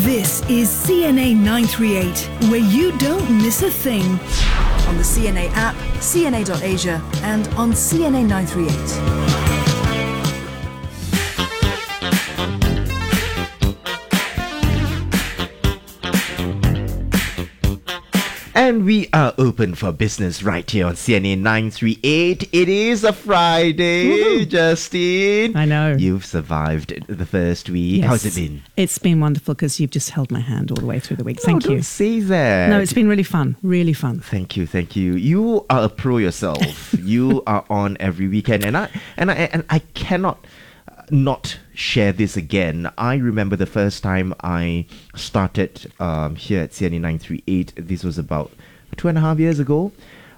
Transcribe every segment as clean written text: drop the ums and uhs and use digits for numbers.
This is CNA 938, where you don't miss a thing. On the CNA app, CNA.Asia, and on CNA 938. And we are open for business right here on CNA 938. It is a Friday, Woo-hoo. Justine. I know. You've survived the first week. Yes. How's it been? It's been wonderful because you've just held my hand all the way through the week. Thank you. Don't say that. No, it's been really fun. Really fun. Thank you. You are a pro yourself. You are on every weekend, and I cannot not share this again. I remember the first time I started here at CNA 938. This was about 2.5 years ago.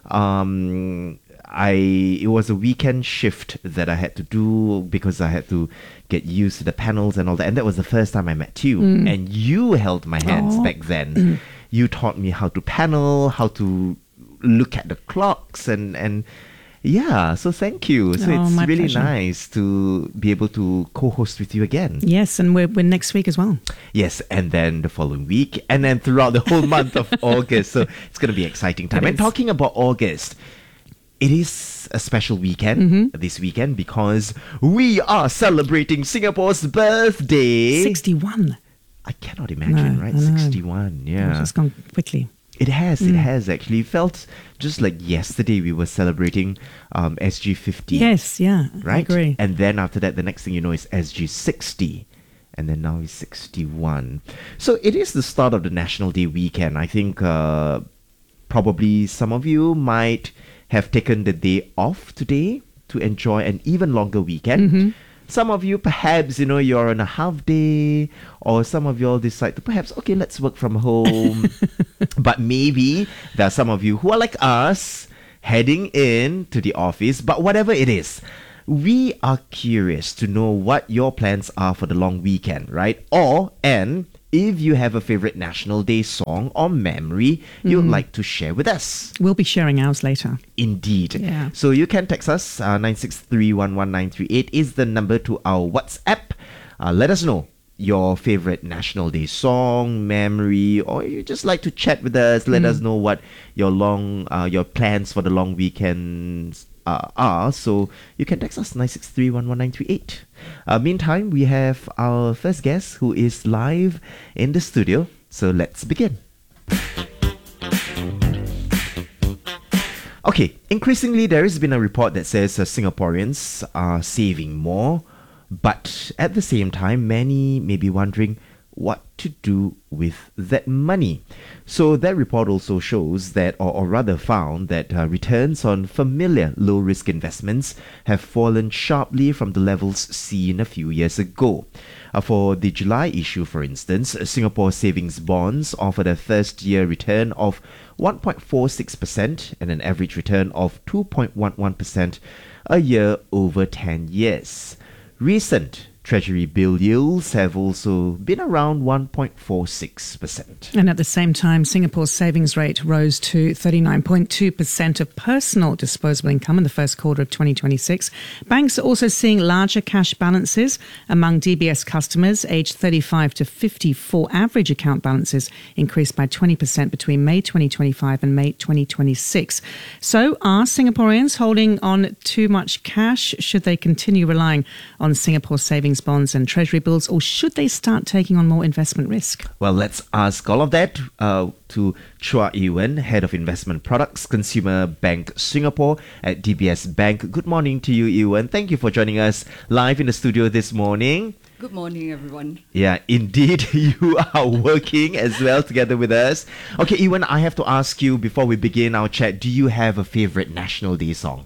It was a weekend shift that I had to do because I had to get used to the panels and all that. And that was the first time I met you. And you held my hands back then. You taught me how to panel, how to look at the clocks and yeah, so thank you. So it's really pleasure. nice to be able to co-host with you again. Yes, and we're next week as well. Yes, and then the following week, and then throughout the whole month of August. So it's going to be an exciting time. And talking about August, it is a special weekend this weekend because we are celebrating Singapore's birthday. 61. I cannot imagine, right? 61, yeah. It's gone quickly. It has actually. It felt just like yesterday we were celebrating SG50. Yes, yeah, right? I agree. And then after that, the next thing you know is SG60. And then now it's 61. So it is the start of the National Day weekend. I think probably some of you might have taken the day off today to enjoy an even longer weekend. Some of you, perhaps, you're on a half day, or some of you all decide to perhaps, okay, let's work from home. But maybe there are some of you who are like us, heading in to the office. But whatever it is, we are curious to know what your plans are for the long weekend, right? And if you have a favorite National Day song or memory you'd like to share with us. We'll be sharing ours later. Indeed. Yeah. So you can text us, 963-11938 is the number to our WhatsApp. Let us know your favorite National Day song, memory, or you just like to chat with us. Let us know what your plans for the long weekends are. So you can text us 963-11938. Meantime, we have our first guest who is live in the studio. So let's begin. Okay, increasingly there has been a report that says Singaporeans are saving more, but at the same time, many may be wondering what to do with that money. So that report also shows that, or rather found that returns on familiar low-risk investments have fallen sharply from the levels seen a few years ago. For the July issue, for instance, Singapore savings bonds offered a first-year return of 1.46% and an average return of 2.11% a year over 10 years. Recent Treasury bill yields have also been around 1.46%. And at the same time, Singapore's savings rate rose to 39.2% of personal disposable income in the first quarter of 2026. Banks are also seeing larger cash balances among DBS customers aged 35 to 54. Average account balances increased by 20% between May 2025 and May 2026. So are Singaporeans holding on too much cash? Should they continue relying on Singapore's savings bonds and treasury bills, or should they start taking on more investment risk? Well, let's ask all of that to Chua Ewan, Head of Investment Products, Consumer Bank Singapore at DBS Bank. Good morning to you, Ewan. Thank you for joining us live in the studio this morning. Good morning, everyone. Yeah, indeed, you are working as well together with us. Okay, Ewan, I have to ask you before we begin our chat, do you have a favorite National Day song?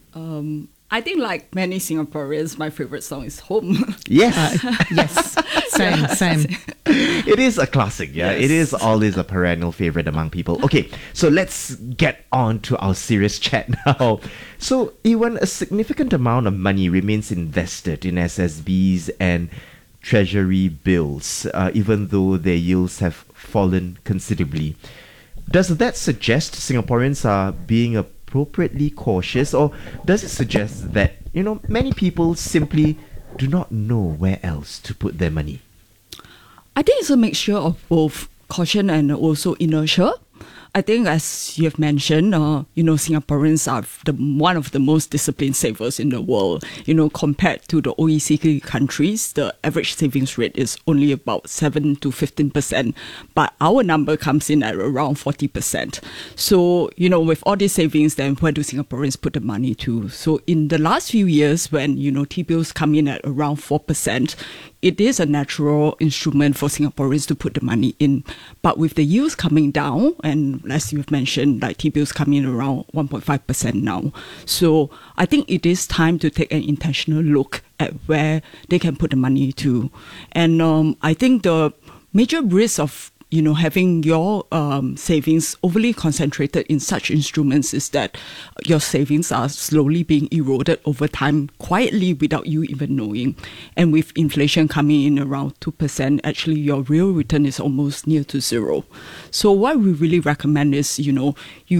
I think, like many Singaporeans, my favorite song is Home. Yes. Yes, same. It is a classic, yeah. Yes. It is always a perennial favorite among people. Okay, so let's get on to our serious chat now. So, Ewan, a significant amount of money remains invested in SSBs and treasury bills, even though their yields have fallen considerably. Does that suggest Singaporeans are being appropriately cautious, or does it suggest that, many people simply do not know where else to put their money? I think it's a mixture of both caution and also inertia. I think, as you have mentioned, Singaporeans are one of the most disciplined savers in the world. Compared to the OECD countries, the average savings rate is only about 7 to 15%, but our number comes in at around 40%. So, with all these savings, then where do Singaporeans put the money to? So, in the last few years, when T-bills come in at around 4%, it is a natural instrument for Singaporeans to put the money in. But with the yields coming down, and as you've mentioned, like T-bills coming in around 1.5% now. So I think it is time to take an intentional look at where they can put the money to. And I think the major risk of having your savings overly concentrated in such instruments is that your savings are slowly being eroded over time, quietly without you even knowing. And with inflation coming in around 2%, actually your real return is almost near to zero. So what we really recommend is, you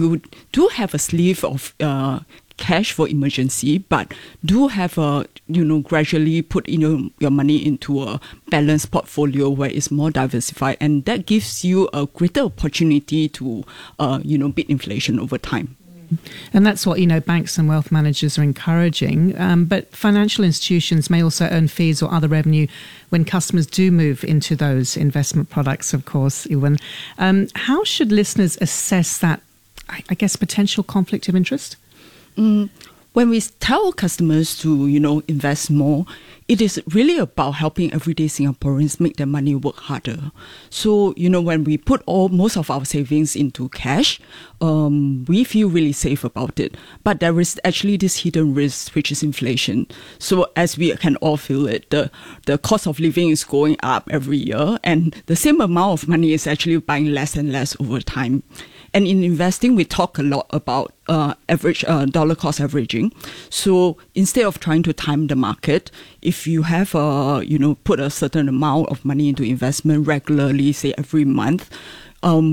do have a sleeve of cash for emergency, but do have gradually put your money into a balanced portfolio where it's more diversified, and that gives you a greater opportunity to beat inflation over time. And that's what, banks and wealth managers are encouraging. But financial institutions may also earn fees or other revenue when customers do move into those investment products, of course, Ewan. How should listeners assess that, I guess, potential conflict of interest? When we tell customers to, invest more, it is really about helping everyday Singaporeans make their money work harder. So, when we put most of our savings into cash, we feel really safe about it. But there is actually this hidden risk, which is inflation. So as we can all feel it, the cost of living is going up every year, and the same amount of money is actually buying less and less over time. And in investing, we talk a lot about average dollar cost averaging. So instead of trying to time the market, if you have put a certain amount of money into investment regularly, say every month,